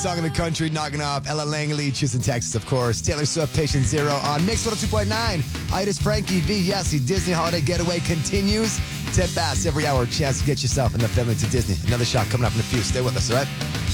Song of the country, knocking off Ella Langley, Houston, Texas, of course. Taylor Swift, Patient Zero on Mix 102.9. Itis Frankie V. Yes, the Disney Holiday Getaway continues. 10 past every hour, chance to get yourself in the family to Disney. Another shot coming up in a few. Stay with us, all right?